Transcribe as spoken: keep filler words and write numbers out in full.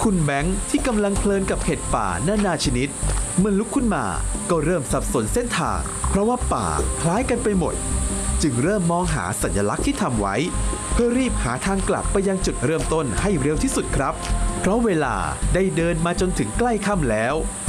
คุณแบงค์ที่กำลังเพลินกับเห็ดป่านานาชนิดเมื่อลุกขึ้นมาก็เริ่มสับสนเส้นทางเพราะว่าป่าคล้ายกันไปหมดจึงเริ่มมองหาสัญลักษณ์ที่ทำไว้เพื่อรีบหาทางกลับไปยังจุดเริ่มต้นให้เร็วที่สุดครับเพราะเวลาได้เดินมาจนถึงใกล้ค่ำแล้ว